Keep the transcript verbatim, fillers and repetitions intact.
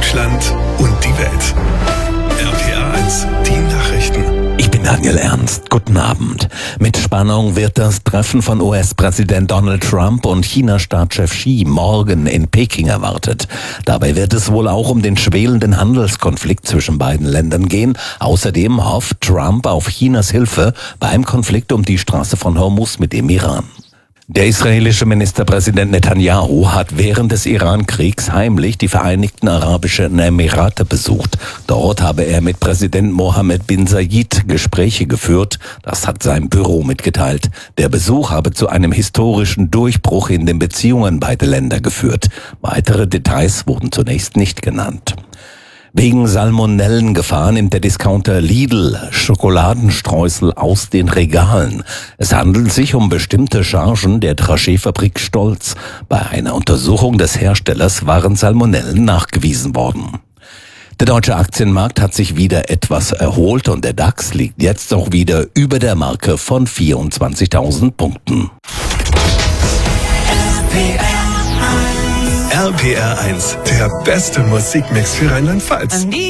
Deutschland und die Welt. R P R eins, die Nachrichten. Ich bin Daniel Ernst. Guten Abend. Mit Spannung wird das Treffen von U S-Präsident Donald Trump und China-Staatschef Xi morgen in Peking erwartet. Dabei wird es wohl auch um den schwelenden Handelskonflikt zwischen beiden Ländern gehen. Außerdem hofft Trump auf Chinas Hilfe beim Konflikt um die Straße von Hormuz mit dem Iran. Der israelische Ministerpräsident Netanyahu hat während des Iran-Kriegs heimlich die Vereinigten Arabischen Emirate besucht. Dort habe er mit Präsident Mohammed bin Zayed Gespräche geführt. Das hat sein Büro mitgeteilt. Der Besuch habe zu einem historischen Durchbruch in den Beziehungen beider Länder geführt. Weitere Details wurden zunächst nicht genannt. Wegen Salmonellengefahr nimmt der Discounter Lidl Schokoladenstreusel aus den Regalen. Es handelt sich um bestimmte Chargen der Dragé-Fabrik Stolz. Bei einer Untersuchung des Herstellers waren Salmonellen nachgewiesen worden. Der deutsche Aktienmarkt hat sich wieder etwas erholt und der DAX liegt jetzt auch wieder über der Marke von vierundzwanzigtausend Punkten. R P R eins, der beste Musikmix für Rheinland-Pfalz.